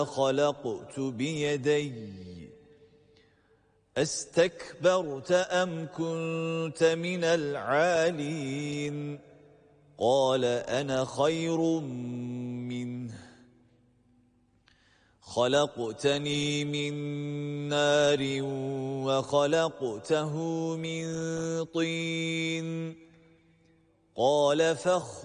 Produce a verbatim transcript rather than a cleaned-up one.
خلقت بيدي أستكبرت أم كنت من العالين قال أنا خير منه خلقتني من نار وخلقته من طين قال فاخرج